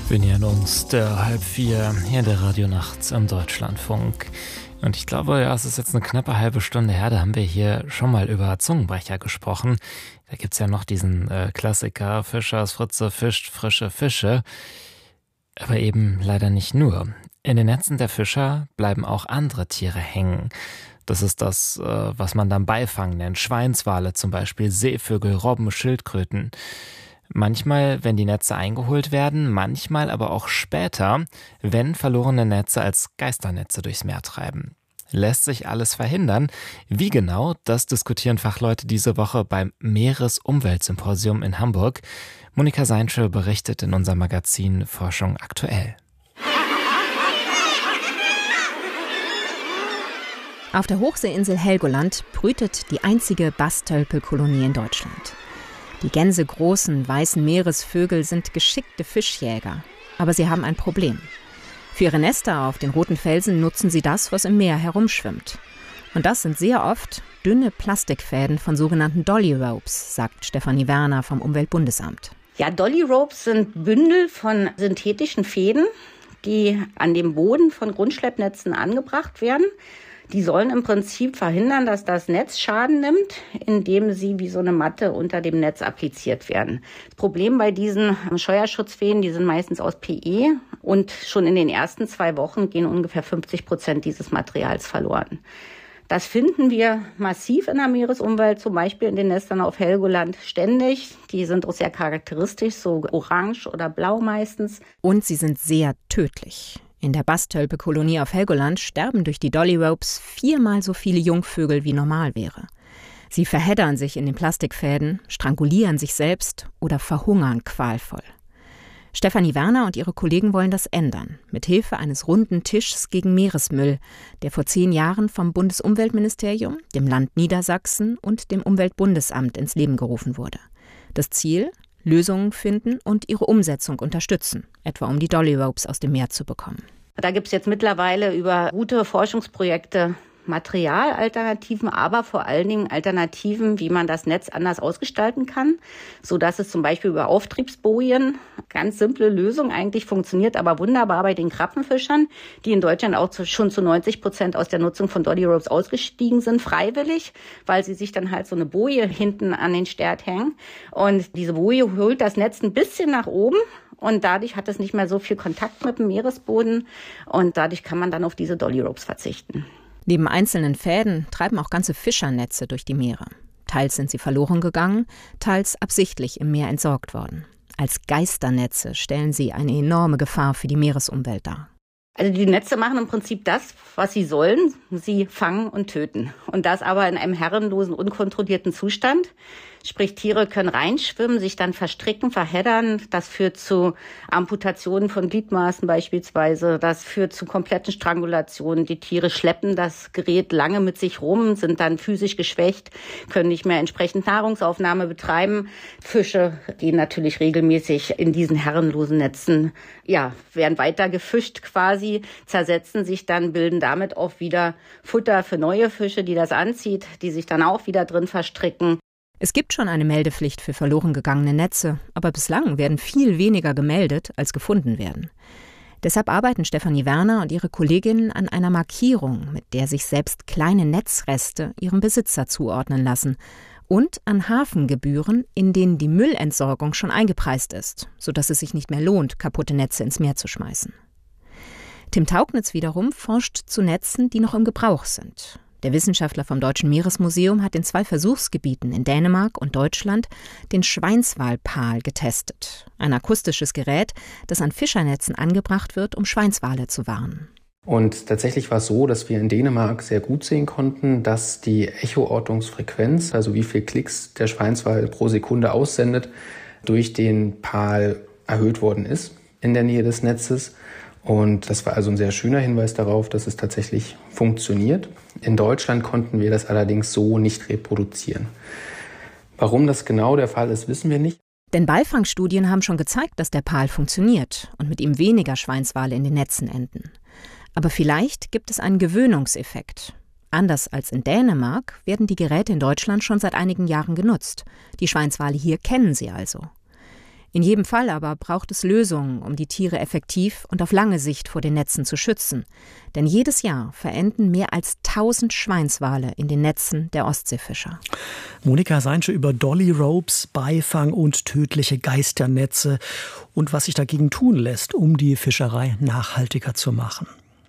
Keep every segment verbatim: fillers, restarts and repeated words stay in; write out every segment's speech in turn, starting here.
Wir nähern uns der halb vier hier in der Radionacht am Deutschlandfunk. Und ich glaube, ja, es ist jetzt eine knappe halbe Stunde her, da haben wir hier schon mal über Zungenbrecher gesprochen. Da gibt's ja noch diesen äh, Klassiker, Fischers Fritze fischt frische Fische. Aber eben leider nicht nur. In den Netzen der Fischer bleiben auch andere Tiere hängen. Das ist das, äh, was man dann Beifang nennt. Schweinswale zum Beispiel, Seevögel, Robben, Schildkröten. Manchmal, wenn die Netze eingeholt werden, manchmal aber auch später, wenn verlorene Netze als Geisternetze durchs Meer treiben. Lässt sich alles verhindern? Wie genau, das diskutieren Fachleute diese Woche beim Meeresumweltsymposium in Hamburg. Monika Seinsche berichtet in unserem Magazin Forschung aktuell. Auf der Hochseeinsel Helgoland brütet die einzige Bastölpelkolonie in Deutschland. Die gänsegroßen, weißen Meeresvögel sind geschickte Fischjäger. Aber sie haben ein Problem. Für ihre Nester auf den roten Felsen nutzen sie das, was im Meer herumschwimmt. Und das sind sehr oft dünne Plastikfäden von sogenannten Dolly Ropes, sagt Stefanie Werner vom Umweltbundesamt. Ja, Dolly Ropes sind Bündel von synthetischen Fäden, die an dem Boden von Grundschleppnetzen angebracht werden. Die sollen im Prinzip verhindern, dass das Netz Schaden nimmt, indem sie wie so eine Matte unter dem Netz appliziert werden. Das Problem bei diesen Scheuerschutzfäden, die sind meistens aus P E und schon in den ersten zwei Wochen gehen ungefähr fünfzig Prozent dieses Materials verloren. Das finden wir massiv in der Meeresumwelt, zum Beispiel in den Nestern auf Helgoland ständig. Die sind auch sehr charakteristisch, so orange oder blau meistens. Und sie sind sehr tödlich. In der Bastölpelkolonie auf Helgoland sterben durch die Dolly Ropes viermal so viele Jungvögel, wie normal wäre. Sie verheddern sich in den Plastikfäden, strangulieren sich selbst oder verhungern qualvoll. Stefanie Werner und ihre Kollegen wollen das ändern, mit Hilfe eines runden Tischs gegen Meeresmüll, der vor zehn Jahren vom Bundesumweltministerium, dem Land Niedersachsen und dem Umweltbundesamt ins Leben gerufen wurde. Das Ziel? Lösungen finden und ihre Umsetzung unterstützen, etwa um die Dolly Ropes aus dem Meer zu bekommen. Da gibt es jetzt mittlerweile über gute Forschungsprojekte Materialalternativen, aber vor allen Dingen Alternativen, wie man das Netz anders ausgestalten kann, sodass es zum Beispiel über Auftriebsbojen, ganz simple Lösung eigentlich, funktioniert aber wunderbar bei den Krabbenfischern, die in Deutschland auch zu, schon zu neunzig Prozent aus der Nutzung von Dolly Ropes ausgestiegen sind, freiwillig, weil sie sich dann halt so eine Boje hinten an den Stert hängen. Und diese Boje holt das Netz ein bisschen nach oben. Und dadurch hat es nicht mehr so viel Kontakt mit dem Meeresboden. Und dadurch kann man dann auf diese Dolly Ropes verzichten. Neben einzelnen Fäden treiben auch ganze Fischernetze durch die Meere. Teils sind sie verloren gegangen, teils absichtlich im Meer entsorgt worden. Als Geisternetze stellen sie eine enorme Gefahr für die Meeresumwelt dar. Also die Netze machen im Prinzip das, was sie sollen. Sie fangen und töten. Und das aber in einem herrenlosen, unkontrollierten Zustand. Sprich, Tiere können reinschwimmen, sich dann verstricken, verheddern. Das führt zu Amputationen von Gliedmaßen beispielsweise. Das führt zu kompletten Strangulationen. Die Tiere schleppen das Gerät lange mit sich rum, sind dann physisch geschwächt, können nicht mehr entsprechend Nahrungsaufnahme betreiben. Fische gehen natürlich regelmäßig in diesen herrenlosen Netzen, ja, werden weiter gefischt quasi, zersetzen sich dann, bilden damit auch wieder Futter für neue Fische, die das anzieht, die sich dann auch wieder drin verstricken. Es gibt schon eine Meldepflicht für verloren gegangene Netze, aber bislang werden viel weniger gemeldet, als gefunden werden. Deshalb arbeiten Stefanie Werner und ihre Kolleginnen an einer Markierung, mit der sich selbst kleine Netzreste ihrem Besitzer zuordnen lassen und an Hafengebühren, in denen die Müllentsorgung schon eingepreist ist, sodass es sich nicht mehr lohnt, kaputte Netze ins Meer zu schmeißen. Tim Taugnitz wiederum forscht zu Netzen, die noch im Gebrauch sind. Der Wissenschaftler vom Deutschen Meeresmuseum hat in zwei Versuchsgebieten in Dänemark und Deutschland den Schweinswalpal getestet. Ein akustisches Gerät, das an Fischernetzen angebracht wird, um Schweinswale zu warnen. Und tatsächlich war es so, dass wir in Dänemark sehr gut sehen konnten, dass die Echoortungsfrequenz, also wie viel Klicks der Schweinswal pro Sekunde aussendet, durch den Pal erhöht worden ist in der Nähe des Netzes. Und das war also ein sehr schöner Hinweis darauf, dass es tatsächlich funktioniert. In Deutschland konnten wir das allerdings so nicht reproduzieren. Warum das genau der Fall ist, wissen wir nicht. Denn Beifangstudien haben schon gezeigt, dass der Pal funktioniert und mit ihm weniger Schweinswale in den Netzen enden. Aber vielleicht gibt es einen Gewöhnungseffekt. Anders als in Dänemark werden die Geräte in Deutschland schon seit einigen Jahren genutzt. Die Schweinswale hier kennen sie also. In jedem Fall aber braucht es Lösungen, um die Tiere effektiv und auf lange Sicht vor den Netzen zu schützen. Denn jedes Jahr verenden mehr als tausend Schweinswale in den Netzen der Ostseefischer. Monika Seinsche über Dolly Ropes, Beifang und tödliche Geisternetze und was sich dagegen tun lässt, um die Fischerei nachhaltiger zu machen.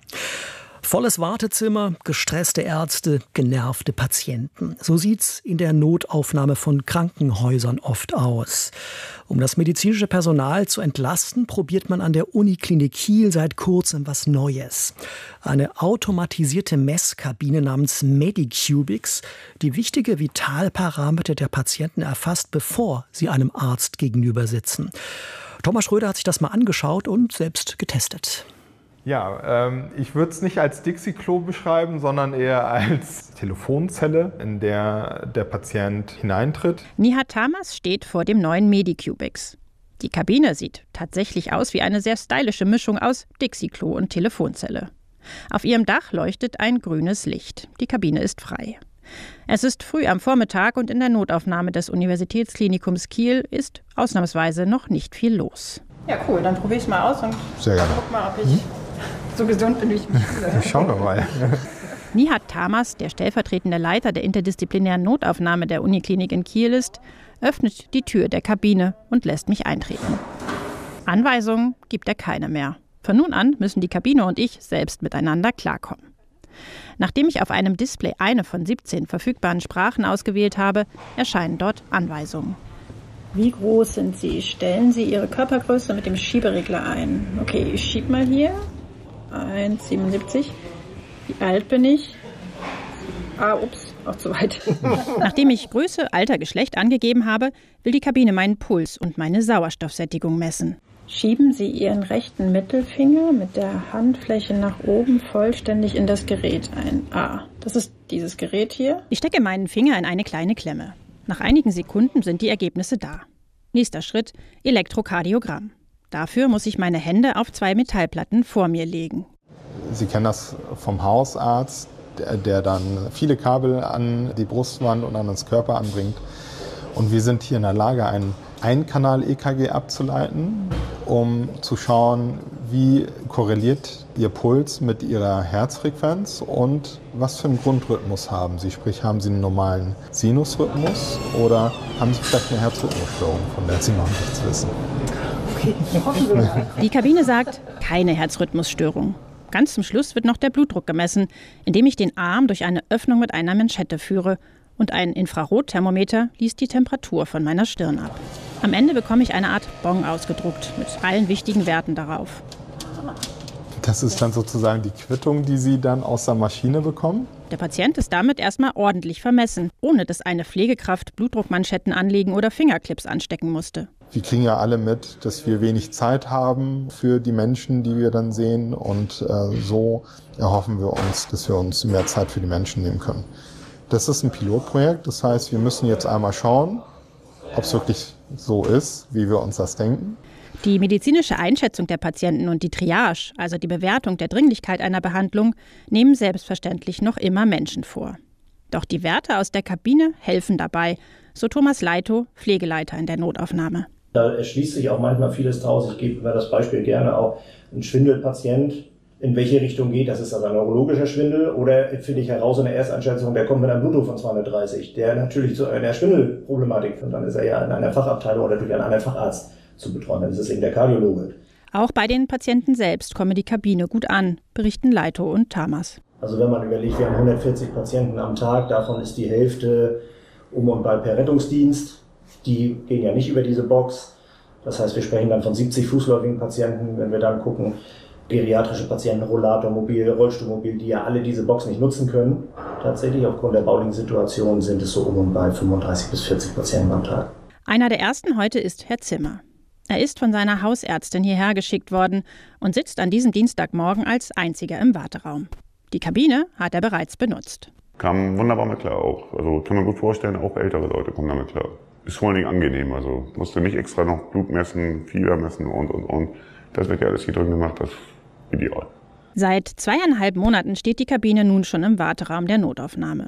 Volles Wartezimmer, gestresste Ärzte, genervte Patienten. So sieht's in der Notaufnahme von Krankenhäusern oft aus. Um das medizinische Personal zu entlasten, probiert man an der Uniklinik Kiel seit kurzem was Neues. Eine automatisierte Messkabine namens Medicubix, die wichtige Vitalparameter der Patienten erfasst, bevor sie einem Arzt gegenüber sitzen. Thomas Schröder hat sich das mal angeschaut und selbst getestet. Ja, ähm, ich würde es nicht als Dixie-Klo beschreiben, sondern eher als Telefonzelle, in der der Patient hineintritt. Nihat Tamas steht vor dem neuen Medicubix. Die Kabine sieht tatsächlich aus wie eine sehr stylische Mischung aus Dixie-Klo und Telefonzelle. Auf ihrem Dach leuchtet ein grünes Licht. Die Kabine ist frei. Es ist früh am Vormittag und in der Notaufnahme des Universitätsklinikums Kiel ist ausnahmsweise noch nicht viel los. Ja, cool, dann probiere ich es mal aus und Sehr gerne. guck mal, ob ich hm? so gesund bin, wie ich mich fühle. Schauen wir mal. Nihat Tamas, der stellvertretende Leiter der interdisziplinären Notaufnahme der Uniklinik in Kiel ist, öffnet die Tür der Kabine und lässt mich eintreten. Anweisungen gibt er keine mehr. Von nun an müssen die Kabine und ich selbst miteinander klarkommen. Nachdem ich auf einem Display eine von siebzehn verfügbaren Sprachen ausgewählt habe, erscheinen dort Anweisungen. Wie groß sind Sie? Stellen Sie Ihre Körpergröße mit dem Schieberegler ein. Okay, ich schiebe mal hier. eins Komma siebenundsiebzig. Wie alt bin ich? Ah, ups, auch zu weit. Nachdem ich Größe, Alter, Geschlecht angegeben habe, will die Kabine meinen Puls und meine Sauerstoffsättigung messen. Schieben Sie Ihren rechten Mittelfinger mit der Handfläche nach oben vollständig in das Gerät ein. Ah, das ist dieses Gerät hier. Ich stecke meinen Finger in eine kleine Klemme. Nach einigen Sekunden sind die Ergebnisse da. Nächster Schritt, Elektrokardiogramm. Dafür muss ich meine Hände auf zwei Metallplatten vor mir legen. Sie kennen das vom Hausarzt, der, der dann viele Kabel an die Brustwand und an den Körper anbringt. Und wir sind hier in der Lage, ein Einkanal-E K G abzuleiten, um zu schauen, wie korreliert Ihr Puls mit Ihrer Herzfrequenz und was für einen Grundrhythmus haben Sie. Sprich, haben Sie einen normalen Sinusrhythmus oder haben Sie vielleicht eine Herzrhythmusstörung, von der Sie noch nichts wissen? Okay, hoffen wir mal. Die Kabine sagt, keine Herzrhythmusstörung. Ganz zum Schluss wird noch der Blutdruck gemessen, indem ich den Arm durch eine Öffnung mit einer Manschette führe und ein Infrarotthermometer liest die Temperatur von meiner Stirn ab. Am Ende bekomme ich eine Art Bon ausgedruckt mit allen wichtigen Werten darauf. Das ist dann sozusagen die Quittung, die Sie dann aus der Maschine bekommen? Der Patient ist damit erstmal ordentlich vermessen, ohne dass eine Pflegekraft Blutdruckmanschetten anlegen oder Fingerclips anstecken musste. Wir kriegen ja alle mit, dass wir wenig Zeit haben für die Menschen, die wir dann sehen. Und äh, so erhoffen wir uns, dass wir uns mehr Zeit für die Menschen nehmen können. Das ist ein Pilotprojekt, das heißt, wir müssen jetzt einmal schauen, ob es wirklich so ist, wie wir uns das denken. Die medizinische Einschätzung der Patienten und die Triage, also die Bewertung der Dringlichkeit einer Behandlung, nehmen selbstverständlich noch immer Menschen vor. Doch die Werte aus der Kabine helfen dabei, so Thomas Leitow, Pflegeleiter in der Notaufnahme. Da erschließt sich auch manchmal vieles draus. Ich gebe mir das Beispiel gerne auch. Ein Schwindelpatient, in welche Richtung geht, das ist also ein neurologischer Schwindel oder finde ich heraus in der Ersteinschätzung, der kommt mit einem Blutdruck von zweihundertdreißig, der natürlich zu einer Schwindelproblematik und dann ist er ja in einer Fachabteilung oder durch einen anderen Facharzt zu betreuen, dann ist es eben der Kardiologe. Auch bei den Patienten selbst komme die Kabine gut an, berichten Leitow und Tamas. Also wenn man überlegt, wir haben hundertvierzig Patienten am Tag, davon ist die Hälfte um und bei per Rettungsdienst, die gehen ja nicht über diese Box. Das heißt, wir sprechen dann von siebzig fußläufigen Patienten, wenn wir dann gucken, geriatrische Patienten, Rollator, Mobil, Rollstuhlmobil, die ja alle diese Box nicht nutzen können. Tatsächlich aufgrund der baulichen Situation sind es so um und bei fünfunddreißig bis vierzig Patienten am Tag. Einer der ersten heute ist Herr Zimmer. Er ist von seiner Hausärztin hierher geschickt worden und sitzt an diesem Dienstagmorgen als einziger im Warteraum. Die Kabine hat er bereits benutzt. Kam wunderbar mit klar auch. Also kann man gut vorstellen, auch ältere Leute kommen damit klar. Ist vor allen Dingen angenehm. Also musste nicht extra noch Blut messen, Fieber messen und, und, und. Das wird ja alles hier drin gemacht, das ist ideal. Seit zweieinhalb Monaten steht die Kabine nun schon im Warteraum der Notaufnahme.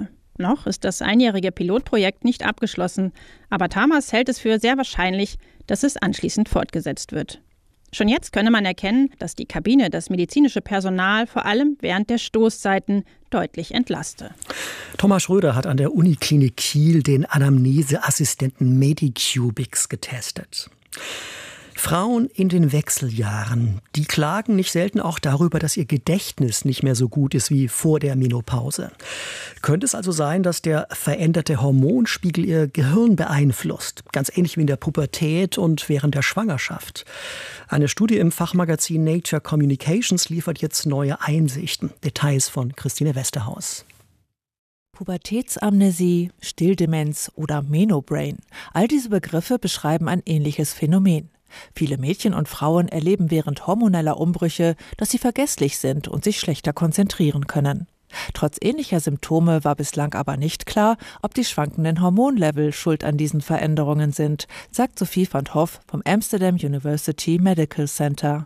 Noch ist das einjährige Pilotprojekt nicht abgeschlossen, aber Tamas hält es für sehr wahrscheinlich, dass es anschließend fortgesetzt wird. Schon jetzt könne man erkennen, dass die Kabine das medizinische Personal vor allem während der Stoßzeiten deutlich entlaste. Thomas Schröder hat an der Uniklinik Kiel den Anamneseassistenten Medicubix getestet. Frauen in den Wechseljahren, die klagen nicht selten auch darüber, dass ihr Gedächtnis nicht mehr so gut ist wie vor der Menopause. Könnte es also sein, dass der veränderte Hormonspiegel ihr Gehirn beeinflusst, ganz ähnlich wie in der Pubertät und während der Schwangerschaft? Eine Studie im Fachmagazin Nature Communications liefert jetzt neue Einsichten. Details von Christine Westerhaus. Pubertätsamnesie, Stilldemenz oder Menobrain. All diese Begriffe beschreiben ein ähnliches Phänomen. Viele Mädchen und Frauen erleben während hormoneller Umbrüche, dass sie vergesslich sind und sich schlechter konzentrieren können. Trotz ähnlicher Symptome war bislang aber nicht klar, ob die schwankenden Hormonlevel schuld an diesen Veränderungen sind, sagt Sophie van Hoff vom Amsterdam University Medical Center.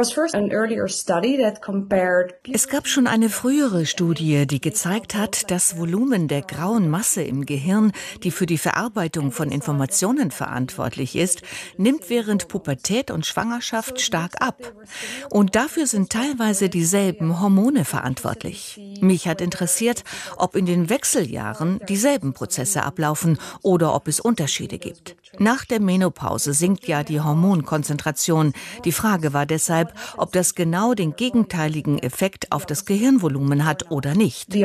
Es gab schon eine frühere Studie, die gezeigt hat, das Volumen der grauen Masse im Gehirn, die für die Verarbeitung von Informationen verantwortlich ist, nimmt während Pubertät und Schwangerschaft stark ab. Und dafür sind teilweise dieselben Hormone verantwortlich. Mich hat interessiert, ob in den Wechseljahren dieselben Prozesse ablaufen oder ob es Unterschiede gibt. Nach der Menopause sinkt ja die Hormonkonzentration. Die Frage war deshalb, ob das genau den gegenteiligen Effekt auf das Gehirnvolumen hat oder nicht.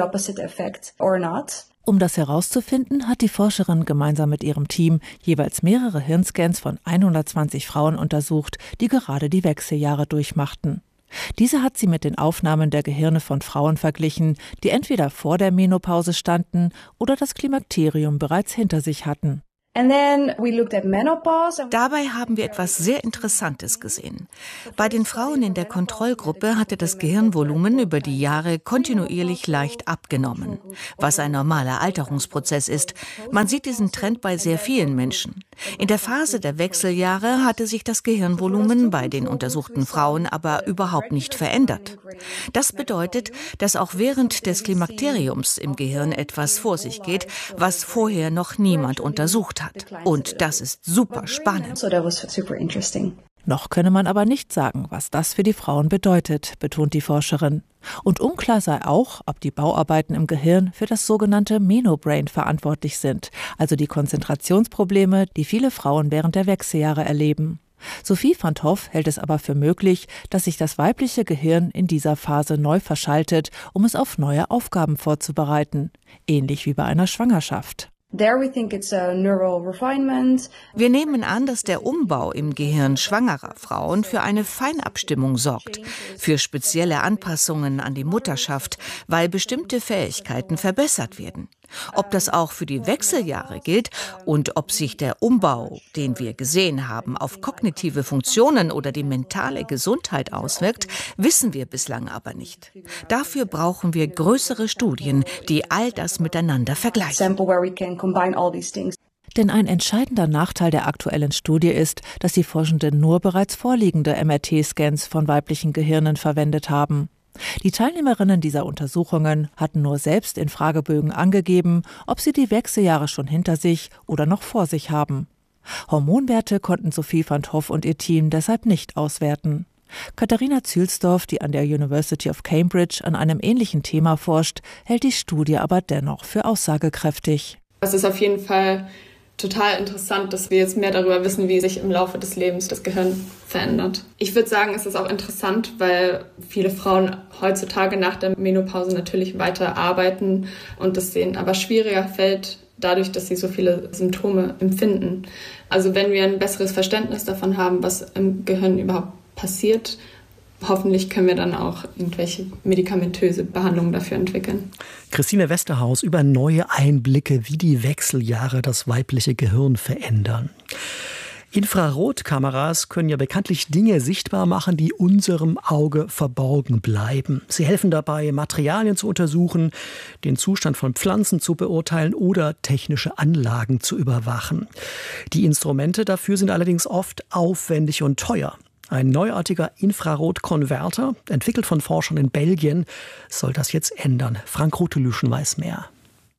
Um das herauszufinden, hat die Forscherin gemeinsam mit ihrem Team jeweils mehrere Hirnscans von hundertzwanzig Frauen untersucht, die gerade die Wechseljahre durchmachten. Diese hat sie mit den Aufnahmen der Gehirne von Frauen verglichen, die entweder vor der Menopause standen oder das Klimakterium bereits hinter sich hatten. Dabei haben wir etwas sehr Interessantes gesehen. Bei den Frauen in der Kontrollgruppe hatte das Gehirnvolumen über die Jahre kontinuierlich leicht abgenommen, was ein normaler Alterungsprozess ist. Man sieht diesen Trend bei sehr vielen Menschen. In der Phase der Wechseljahre hatte sich das Gehirnvolumen bei den untersuchten Frauen aber überhaupt nicht verändert. Das bedeutet, dass auch während des Klimakteriums im Gehirn etwas vor sich geht, was vorher noch niemand untersucht hat. Und das ist super spannend. Noch könne man aber nicht sagen, was das für die Frauen bedeutet, betont die Forscherin. Und unklar sei auch, ob die Bauarbeiten im Gehirn für das sogenannte Menobrain verantwortlich sind, also die Konzentrationsprobleme, die viele Frauen während der Wechseljahre erleben. Sophie van Hoff hält es aber für möglich, dass sich das weibliche Gehirn in dieser Phase neu verschaltet, um es auf neue Aufgaben vorzubereiten, ähnlich wie bei einer Schwangerschaft. Wir nehmen an, dass der Umbau im Gehirn schwangerer Frauen für eine Feinabstimmung sorgt, für spezielle Anpassungen an die Mutterschaft, weil bestimmte Fähigkeiten verbessert werden. Ob das auch für die Wechseljahre gilt und ob sich der Umbau, den wir gesehen haben, auf kognitive Funktionen oder die mentale Gesundheit auswirkt, wissen wir bislang aber nicht. Dafür brauchen wir größere Studien, die all das miteinander vergleichen. Denn ein entscheidender Nachteil der aktuellen Studie ist, dass die Forschenden nur bereits vorliegende M R T-Scans von weiblichen Gehirnen verwendet haben. Die Teilnehmerinnen dieser Untersuchungen hatten nur selbst in Fragebögen angegeben, ob sie die Wechseljahre schon hinter sich oder noch vor sich haben. Hormonwerte konnten Sophie van Hoff und ihr Team deshalb nicht auswerten. Katharina Zülsdorf, die an der University of Cambridge an einem ähnlichen Thema forscht, hält die Studie aber dennoch für aussagekräftig. Es ist auf jeden Fall total interessant, dass wir jetzt mehr darüber wissen, wie sich im Laufe des Lebens das Gehirn verändert. Ich würde sagen, es ist auch interessant, weil viele Frauen heutzutage nach der Menopause natürlich weiter arbeiten und es denen aber schwieriger fällt, dadurch, dass sie so viele Symptome empfinden. Also wenn wir ein besseres Verständnis davon haben, was im Gehirn überhaupt passiert, hoffentlich können wir dann auch irgendwelche medikamentöse Behandlungen dafür entwickeln. Christine Westerhaus über neue Einblicke, wie die Wechseljahre das weibliche Gehirn verändern. Infrarotkameras können ja bekanntlich Dinge sichtbar machen, die unserem Auge verborgen bleiben. Sie helfen dabei, Materialien zu untersuchen, den Zustand von Pflanzen zu beurteilen oder technische Anlagen zu überwachen. Die Instrumente dafür sind allerdings oft aufwendig und teuer. Ein neuartiger Infrarotkonverter, entwickelt von Forschern in Belgien, soll das jetzt ändern. Frank Rotelüschen weiß mehr.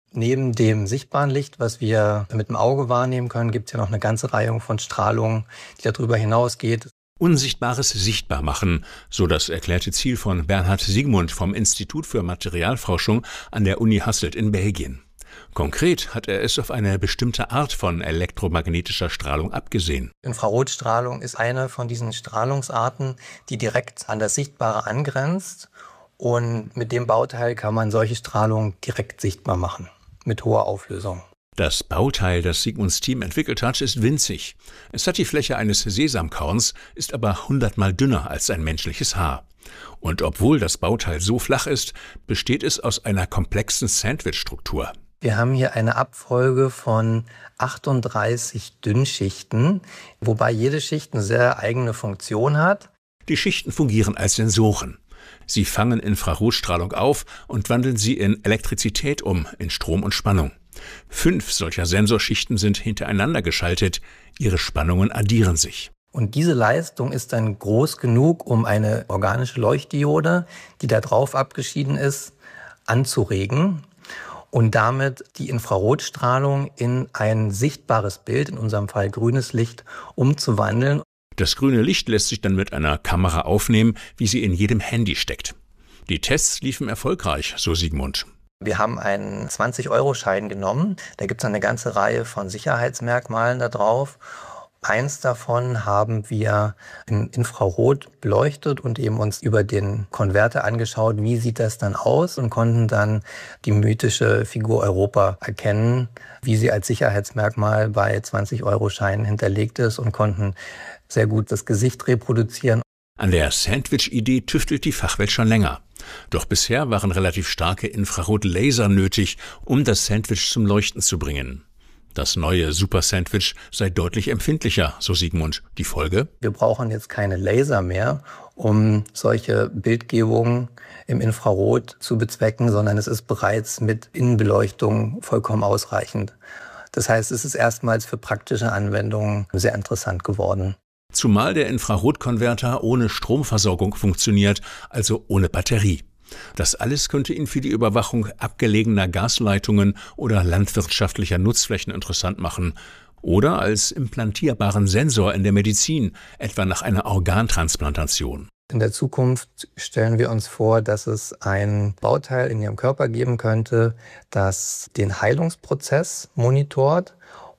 Neben dem sichtbaren Licht, was wir mit dem Auge wahrnehmen können, gibt es ja noch eine ganze Reihe von Strahlungen, die darüber hinausgeht. Unsichtbares sichtbar machen, so das erklärte Ziel von Bernhard Siegmund vom Institut für Materialforschung an der Uni Hasselt in Belgien. Konkret hat er es auf eine bestimmte Art von elektromagnetischer Strahlung abgesehen. Infrarotstrahlung ist eine von diesen Strahlungsarten, die direkt an das Sichtbare angrenzt. Und mit dem Bauteil kann man solche Strahlung direkt sichtbar machen, mit hoher Auflösung. Das Bauteil, das Siegmunds Team entwickelt hat, ist winzig. Es hat die Fläche eines Sesamkorns, ist aber hundertmal dünner als ein menschliches Haar. Und obwohl das Bauteil so flach ist, besteht es aus einer komplexen Sandwich-Struktur. Wir haben hier eine Abfolge von achtunddreißig Dünnschichten, wobei jede Schicht eine sehr eigene Funktion hat. Die Schichten fungieren als Sensoren. Sie fangen Infrarotstrahlung auf und wandeln sie in Elektrizität um, in Strom und Spannung. Fünf solcher Sensorschichten sind hintereinander geschaltet. Ihre Spannungen addieren sich. Und diese Leistung ist dann groß genug, um eine organische Leuchtdiode, die da drauf abgeschieden ist, anzuregen und damit die Infrarotstrahlung in ein sichtbares Bild, in unserem Fall grünes Licht, umzuwandeln. Das grüne Licht lässt sich dann mit einer Kamera aufnehmen, wie sie in jedem Handy steckt. Die Tests liefen erfolgreich, so Siegmund. Wir haben einen zwanzig-Euro-Schein genommen. Da gibt es eine ganze Reihe von Sicherheitsmerkmalen da drauf. Eins davon haben wir in Infrarot beleuchtet und eben uns über den Konverter angeschaut, wie sieht das dann aus, und konnten dann die mythische Figur Europa erkennen, wie sie als Sicherheitsmerkmal bei zwanzig-Euro-Scheinen hinterlegt ist, und konnten sehr gut das Gesicht reproduzieren. An der Sandwich-Idee tüftelt die Fachwelt schon länger. Doch bisher waren relativ starke Infrarotlaser nötig, um das Sandwich zum Leuchten zu bringen. Das neue Super-Sandwich sei deutlich empfindlicher, so Siegmund. Die Folge? Wir brauchen jetzt keine Laser mehr, um solche Bildgebungen im Infrarot zu bezwecken, sondern es ist bereits mit Innenbeleuchtung vollkommen ausreichend. Das heißt, es ist erstmals für praktische Anwendungen sehr interessant geworden. Zumal der Infrarotkonverter ohne Stromversorgung funktioniert, also ohne Batterie. Das alles könnte ihn für die Überwachung abgelegener Gasleitungen oder landwirtschaftlicher Nutzflächen interessant machen. Oder als implantierbaren Sensor in der Medizin, etwa nach einer Organtransplantation. In der Zukunft stellen wir uns vor, dass es ein Bauteil in Ihrem Körper geben könnte, das den Heilungsprozess monitort.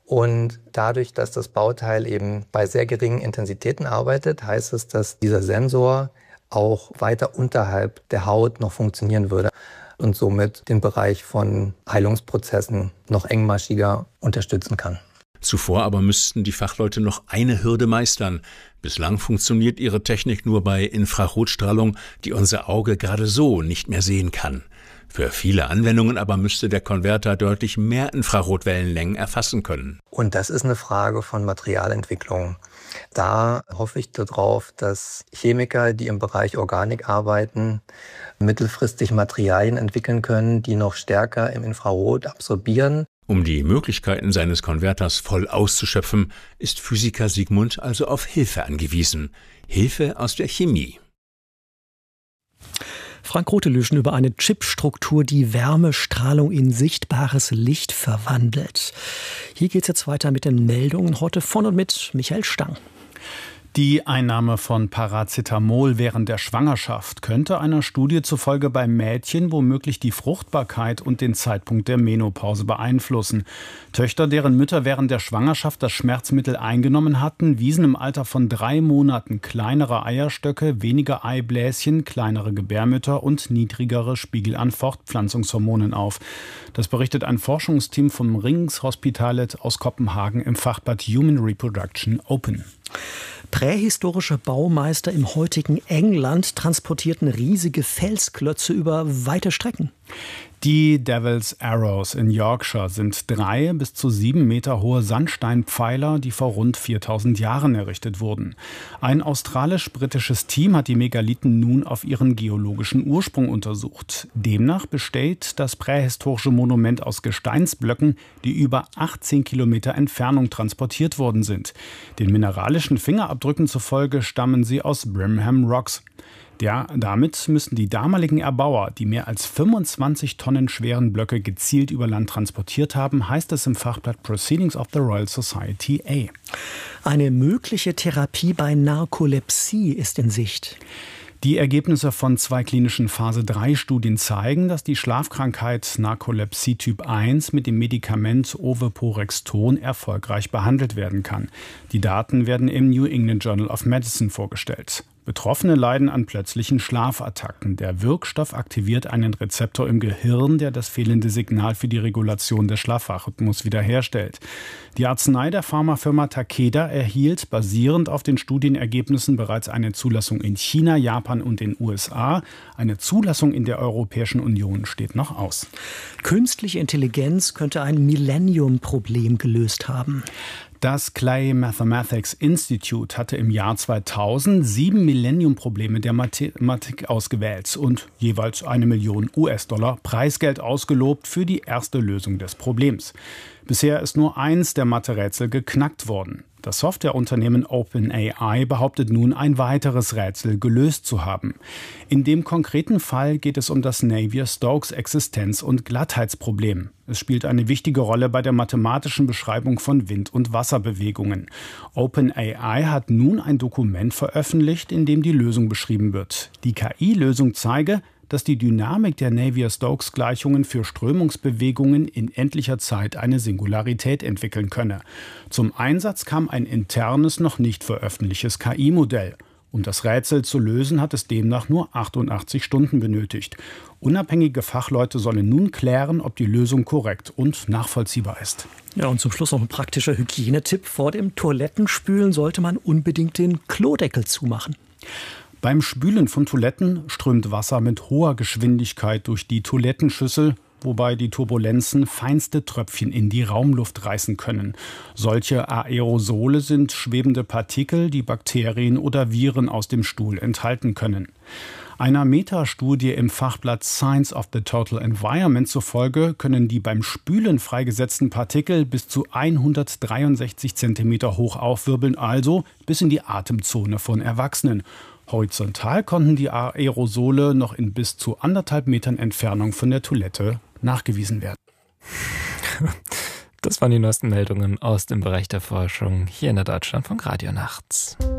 Und dadurch, dass das Bauteil eben bei sehr geringen Intensitäten arbeitet, heißt es, dass dieser Sensor auch weiter unterhalb der Haut noch funktionieren würde und somit den Bereich von Heilungsprozessen noch engmaschiger unterstützen kann. Zuvor aber müssten die Fachleute noch eine Hürde meistern. Bislang funktioniert ihre Technik nur bei Infrarotstrahlung, die unser Auge gerade so nicht mehr sehen kann. Für viele Anwendungen aber müsste der Konverter deutlich mehr Infrarotwellenlängen erfassen können. Und das ist eine Frage von Materialentwicklung. Da hoffe ich darauf, dass Chemiker, die im Bereich Organik arbeiten, mittelfristig Materialien entwickeln können, die noch stärker im Infrarot absorbieren. Um die Möglichkeiten seines Konverters voll auszuschöpfen, ist Physiker Siegmund also auf Hilfe angewiesen. Hilfe aus der Chemie. Frank Rotelüschen über eine Chipstruktur, die Wärmestrahlung in sichtbares Licht verwandelt. Hier geht es jetzt weiter mit den Meldungen, heute von und mit Michael Stang. Die Einnahme von Paracetamol während der Schwangerschaft könnte einer Studie zufolge bei Mädchen womöglich die Fruchtbarkeit und den Zeitpunkt der Menopause beeinflussen. Töchter, deren Mütter während der Schwangerschaft das Schmerzmittel eingenommen hatten, wiesen im Alter von drei Monaten kleinere Eierstöcke, weniger Eibläschen, kleinere Gebärmütter und niedrigere Spiegel an Fortpflanzungshormonen auf. Das berichtet ein Forschungsteam vom Ringshospitalet aus Kopenhagen im Fachblatt Human Reproduction Open. Prähistorische Baumeister im heutigen England transportierten riesige Felsklötze über weite Strecken. Die Devil's Arrows in Yorkshire sind drei bis zu sieben Meter hohe Sandsteinpfeiler, die vor rund viertausend Jahren errichtet wurden. Ein australisch-britisches Team hat die Megalithen nun auf ihren geologischen Ursprung untersucht. Demnach besteht das prähistorische Monument aus Gesteinsblöcken, die über achtzehn Kilometer Entfernung transportiert worden sind. Den mineralischen Fingerabdrücken zufolge stammen sie aus Brimham Rocks. Der, damit müssen die damaligen Erbauer die mehr als fünfundzwanzig Tonnen schweren Blöcke gezielt über Land transportiert haben, heißt es im Fachblatt Proceedings of the Royal Society A. Eine mögliche Therapie bei Narkolepsie ist in Sicht. Die Ergebnisse von zwei klinischen Phase drei Studien zeigen, dass die Schlafkrankheit Narkolepsie Typ eins mit dem Medikament Oveporexton erfolgreich behandelt werden kann. Die Daten werden im New England Journal of Medicine vorgestellt. Betroffene leiden an plötzlichen Schlafattacken. Der Wirkstoff aktiviert einen Rezeptor im Gehirn, der das fehlende Signal für die Regulation des Schlafrhythmus wiederherstellt. Die Arznei der Pharmafirma Takeda erhielt basierend auf den Studienergebnissen bereits eine Zulassung in China, Japan und den U S A. Eine Zulassung in der Europäischen Union steht noch aus. Künstliche Intelligenz könnte ein Millennium-Problem gelöst haben. Das Clay Mathematics Institute hatte im Jahr zweitausend sieben Millennium-Probleme der Mathematik ausgewählt und jeweils eine Million U S-Dollar Preisgeld ausgelobt für die erste Lösung des Problems. Bisher ist nur eins der Mathe-Rätsel geknackt worden. Das Softwareunternehmen OpenAI behauptet nun, ein weiteres Rätsel gelöst zu haben. In dem konkreten Fall geht es um das Navier-Stokes-Existenz- und Glattheitsproblem. Es spielt eine wichtige Rolle bei der mathematischen Beschreibung von Wind- und Wasserbewegungen. OpenAI hat nun ein Dokument veröffentlicht, in dem die Lösung beschrieben wird. Die K I-Lösung zeige, dass die Dynamik der Navier-Stokes-Gleichungen für Strömungsbewegungen in endlicher Zeit eine Singularität entwickeln könne. Zum Einsatz kam ein internes, noch nicht veröffentlichtes K I-Modell. Um das Rätsel zu lösen, hat es demnach nur achtundachtzig Stunden benötigt. Unabhängige Fachleute sollen nun klären, ob die Lösung korrekt und nachvollziehbar ist. Ja, und zum Schluss noch ein praktischer Hygienetipp. Vor dem Toilettenspülen sollte man unbedingt den Klodeckel zumachen. Beim Spülen von Toiletten strömt Wasser mit hoher Geschwindigkeit durch die Toilettenschüssel, wobei die Turbulenzen feinste Tröpfchen in die Raumluft reißen können. Solche Aerosole sind schwebende Partikel, die Bakterien oder Viren aus dem Stuhl enthalten können. Einer Metastudie im Fachblatt Science of the Total Environment zufolge können die beim Spülen freigesetzten Partikel bis zu hundertdreiundsechzig Zentimeter hoch aufwirbeln, also bis in die Atemzone von Erwachsenen. Horizontal konnten die Aerosole noch in bis zu anderthalb Metern Entfernung von der Toilette nachgewiesen werden. Das waren die neuesten Meldungen aus dem Bereich der Forschung hier in der Deutschlandfunk Radio nachts.